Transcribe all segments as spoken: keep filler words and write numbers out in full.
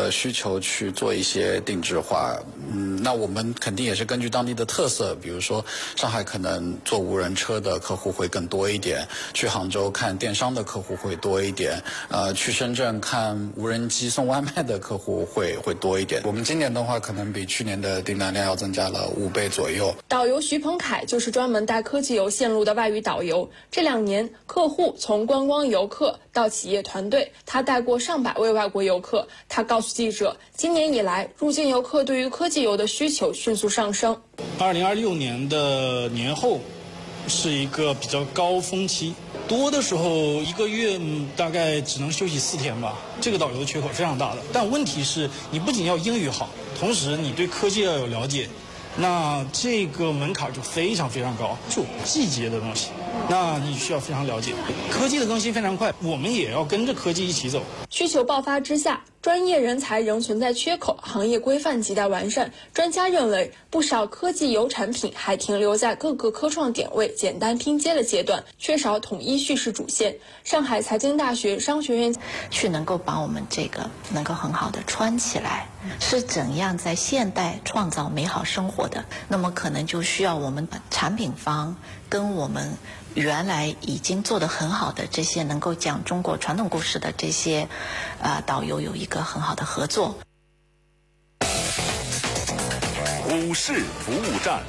的需求去做一些定制化。嗯，那我们肯定也是根据当地的特色，比如说上海可能做无人车的客户会更多一点，去杭州看电商的客户会多一点，呃，去深圳看无人机送外卖的客户会会多一点。我们今年的话，可能比去年的订单量要增加了五倍左右。 导游徐鹏凯就是专门带科技游线路的外语导游，这两年客户从观光游客到企业团队，他带过上百位外国游客。他告诉记者，今年以来入境游客对于科技游的需求迅速上升。 二零二六年的年后是一个比较高峰期，多的时候一个月、嗯、大概只能休息四天吧，这个导游的缺口非常大的。但问题是你不仅要英语好，同时你对科技要有了解，那这个门槛就非常非常高，就季节的东西，那你需要非常了解。科技的更新非常快，我们也要跟着科技一起走。 需求爆发之下，专业人才仍存在缺口，行业规范亟待完善。专家认为，不少科技游产品还停留在各个科创点位简单拼接的阶段，缺少统一叙事主线。上海财经大学商学院去能够把我们这个能够很好的穿起来，是怎样在现代创造美好生活的，那么可能就需要我们产品方跟我们原来已经做得很好的这些能够讲中国传统故事的这些呃导游有一个很好的合作。 股市服务站，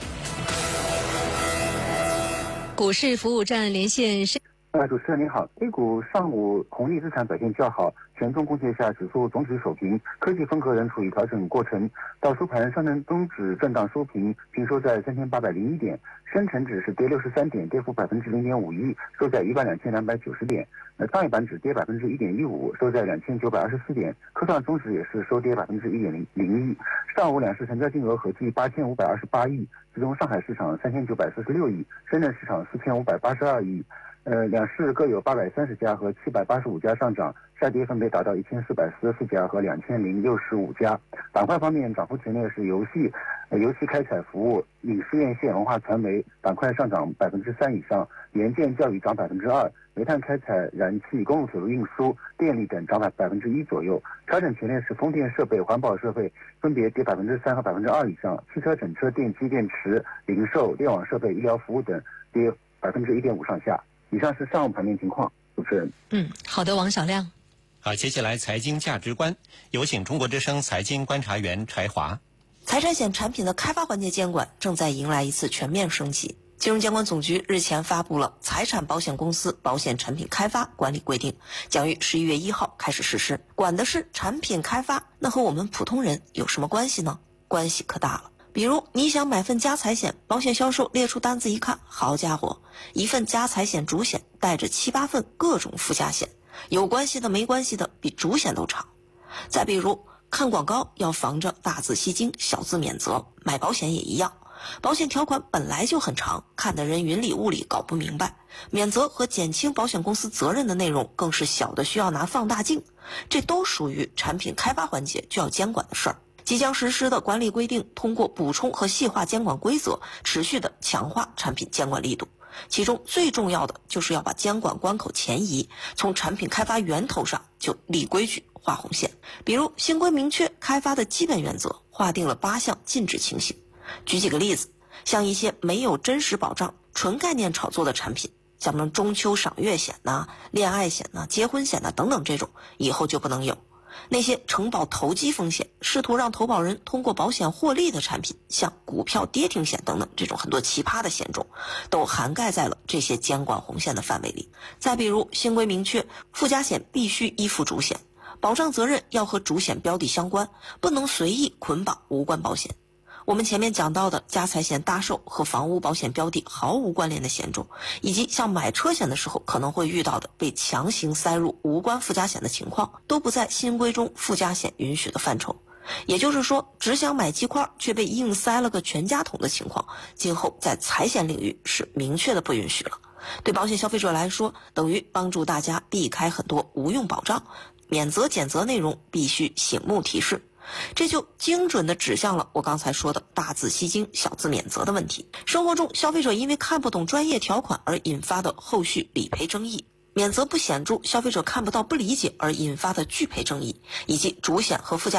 股市服务站连线是。 呃，主持人您好 ，A 股上午红利资产表现较好，权重贡献下指数总体守平，科技风格仍处于调整过程。到收盘，上证综指震荡收平，平收在三千八百零一点，深成指是跌六十三点，跌幅百分之零点五一，收在一万两千两百九十点。呃，创业板指跌百分之一点一五，收在两千九百二十四点。科创综指也是收跌百分之一点零零一。上午两市成交金额合计八千五百二十八亿，其中上海市场三千九百四十六亿，深圳市场四千五百八十二亿。呃，两市各有八百三十家和七百八十五家上涨，下跌分别达到一千四百四十四家和两千零六十五家。板块方面，涨幅前列是游戏、呃、游戏开采服务、影视院线、文化传媒板块上涨百分之三以上，研建教育涨百分之二，煤炭开采、燃气、公路铁路运输、电力等涨百百分之一左右。调整前列是风电设备、环保设备分别跌百分之三和百分之二以上，汽车整车、电机、电池、零售、电网设备、医疗服务等跌百分之一点五上下。以上是上午盘面情况，主持人。 嗯，好的，王小亮。 好，接下来财经价值观，有请中国之声财经观察员柴华。 财产险产品的开发环节监管正在迎来一次全面升级。金融监管总局日前发布了《财产保险公司保险产品开发管理规定》，将于十一月一号开始实施，管的是产品开发，那和我们普通人有什么关系呢？关系可大了。比如你想买份家财险，保险销售列出单子一看，好家伙，一份家财险主险带着七八份各种附加险，有关系的没关系的比主险都长。再比如看广告要防着大字吸睛小字免责，买保险也一样，保险条款本来就很长，看得人云里雾里搞不明白，免责和减轻保险公司责任的内容更是小的需要拿放大镜，这都属于产品开发环节就要监管的事儿。即将实施的管理规定通过补充和细化监管规则，持续的强化产品监管力度。其中最重要的就是要把监管关口前移，从产品开发源头上就立规矩画红线。比如新规明确开发的基本原则，划定了八项禁止情形。举几个例子，像一些没有真实保障、纯概念炒作的产品，像什么中秋赏月险呐、恋爱险呐、结婚险呐等等，这种以后就不能有。那些承保投机风险，试图让投保人通过保险获利的产品，像股票跌停险等等这种很多奇葩的险种，都涵盖在了这些监管红线的范围里。再比如新规明确，附加险必须依附主险，保障责任要和主险标的相关，不能随意捆绑无关保险。我们前面讲到的家财险大寿和房屋保险标的毫无关联的险种，以及像买车险的时候可能会遇到的被强行塞入无关附加险的情况，都不在新规中附加险允许的范畴。也就是说，只想买鸡块却被硬塞了个全家桶的情况，今后在财险领域是明确的不允许了。对保险消费者来说，等于帮助大家避开很多无用保障，免责减责内容必须醒目提示。这就精准地指向了我刚才说的大字吸睛小字免责的问题。生活中消费者因为看不懂专业条款而引发的后续理赔争议，免责不显著消费者看不到不理解而引发的拒赔争议，以及主险和附加